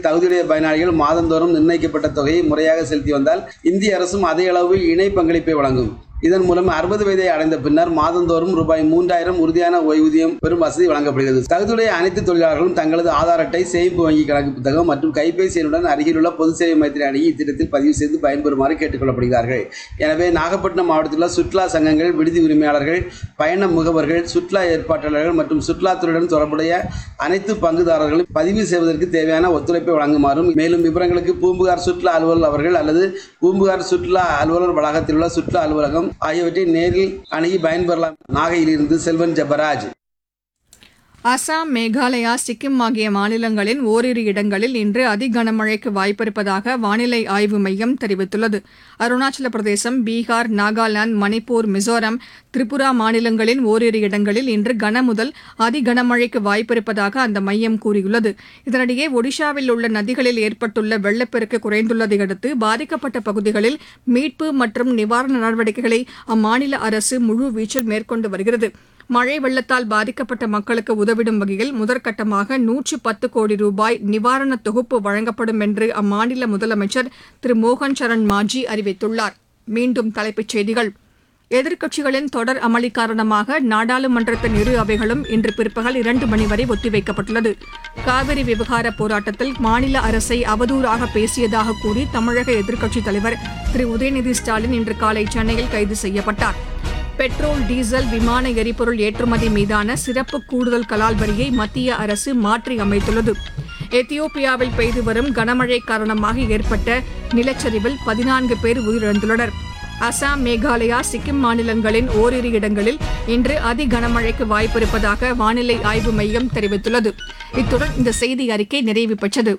திட்டத்தில் தகுதியுடைய பயனாளிகள் மாதந்தோறும் நிர்ணயிக்கப்பட்ட தொகையை முறையாக செலுத்தி வந்தால் இந்திய அரசும் அதே அளவு இணை பங்களிப்பை வழங்கும். இதன் மூலம் 60 வயதை அடைந்த பின்னர் மாதந்தோறும் ரூபாய் 3000 உறுதியான ஓய்வூதியம் பெறும் வசதி வழங்கப்படுகிறது. தகுதியுடைய அனைத்து தொழிலாளர்களும் தங்களது ஆதார் அட்டை, சேமிப்பு வங்கி கணக்கு புத்தகம் மற்றும் கைபேசி எண்ணுடன் அருகிலுள்ள பொது சேவை மையத்தில் அணுகி இத்திட்டத்தில் பதிவு செய்து பயன்பெறுமாறு கேட்டுக் கொள்ளப்படுகிறார்கள். எனவே நாகப்பட்டினம் மாவட்டத்தில் உள்ள சுற்றுலா சங்கங்கள், விடுதி உரிமையாளர்கள், பயண முகவர்கள், சுற்றுலா ஏற்பாட்டாளர்கள் மற்றும் சுற்றுலாத்துறையுடன் தொடர்புடைய அனைத்து பங்குதாரர்களும் பதிவு செய்வதற்கு தேவையான ஒத்துழைப்பை வழங்குமாறும், மேலும் விவரங்களுக்கு பூம்புகார் சுற்றுலா அலுவலர் அவர்கள் அல்லது பூம்புகார் சுற்றுலா அலுவலர் வளாகத்தில் உள்ள சுற்றுலா அலுவலகம் ஆகியவற்றை நேரில் அணுகி பயன்பெறலாம். நாகையிலிருந்து செல்வன் ஜெபராஜ். அசாம், மேகாலயா, சிக்கிம் ஆகிய மாநிலங்களின் ஓரிரு இடங்களில் இன்று அதி கனமழைக்கு வாய்ப்பிருப்பதாக வானிலை ஆய்வு மையம் தெரிவித்துள்ளது. அருணாச்சல பிரதேசம், பீகார், நாகாலாந்து, மணிப்பூர், மிசோரம், திரிபுரா மாநிலங்களின் ஓரிரு இடங்களில் இன்று கன முதல் அதி கனமழைக்கு வாய்ப்பிருப்பதாக அந்த மையம் கூறியுள்ளது. இதனிடையே ஒடிஷாவில் உள்ள நதிகளில் ஏற்பட்டுள்ள வெள்ளப்பெருக்கு குறைந்துள்ளதை அடுத்து பாதிக்கப்பட்ட பகுதிகளில் மீட்பு மற்றும் நிவாரண நடவடிக்கைகளை அம்மாநில அரசு முழுவீச்சில் மேற்கொண்டு வருகிறது. மழை வெள்ளத்தால் பாதிக்கப்பட்ட மக்களுக்கு உதவிடும் வகையில் முதற்கட்டமாக 110 கோடி ரூபாய் நிவாரண தொகுப்பு வழங்கப்படும் என்று அம்மாநில முதலமைச்சர் திரு மோகன் சரண் மாஜி அறிவித்துள்ளார். மீண்டும் தலைப்புச் செய்திகள். எதிர்க்கட்சிகளின் தொடர் அமளி காரணமாக நாடாளுமன்றத்தின் இரு அவைகளும் இன்று பிற்பகல் 2 மணி வரை ஒத்திவைக்கப்பட்டுள்ளது. காவிரி விவகார போராட்டத்தில் மாநில அரசை அவதூறாக பேசியதாக கூறி தமிழக எதிர்க்கட்சித் தலைவர் திரு உதயநிதி ஸ்டாலின் இன்று காலை சென்னையில் கைது செய்யப்பட்டார். பெட்ரோல், டீசல், விமான எரிபொருள் ஏற்றுமதி மீதான சிறப்பு கூடுதல் கலால் வரியை மத்திய அரசு மாற்றி அமைத்துள்ளது. எத்தியோப்பியாவில் பெய்து வரும் கனமழை காரணமாக ஏற்பட்ட நிலச்சரிவில் 14 பேர் உயிரிழந்துள்ளனர். அசாம், மேகாலயா, சிக்கிம் மாநிலங்களின் ஓரிரு இடங்களில் இன்று அதி கனமழைக்கு வாய்ப்பிருப்பதாக வானிலை ஆய்வு மையம் தெரிவித்துள்ளது. இத்துடன் இந்த செய்தி அறிக்கை நிறைவு பெற்றது.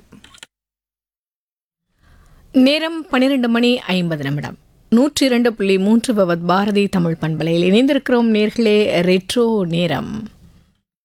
நேரம் 12:50. 102.3 பாரதி தமிழ் பண்பலையில் இணைந்திருக்கிறோம். நேர்களே, ரெட்ரோ நேரம்.